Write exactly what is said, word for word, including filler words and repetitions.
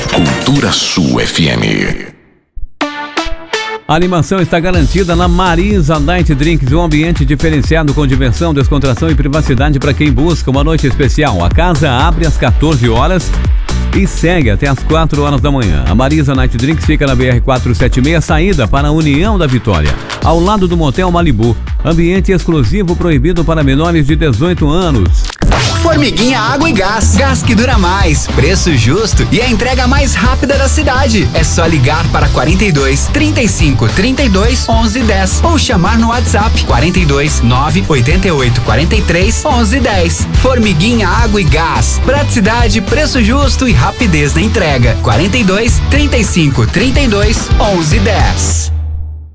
Cultura Sul F M. A animação está garantida na Marisa Night Drinks, um ambiente diferenciado com diversão, descontração e privacidade para quem busca uma noite especial. A casa abre às quatorze horas e segue até às quatro horas da manhã. A Marisa Night Drinks fica na B R quatrocentos e setenta e seis, saída para a União da Vitória, ao lado do Motel Malibu. Ambiente exclusivo, proibido para menores de dezoito anos. Formiguinha Água e Gás. Gás que dura mais, preço justo e a entrega mais rápida da cidade. É só ligar para quarenta e dois, trinta e cinco, trinta e dois, onze, dez ou chamar no WhatsApp quarenta e dois, nove, oitenta e oito, quarenta e três, onze, dez. Formiguinha Água e Gás. Praticidade, preço justo e rapidez na entrega. quarenta e dois, trinta e cinco, trinta e dois, onze, dez.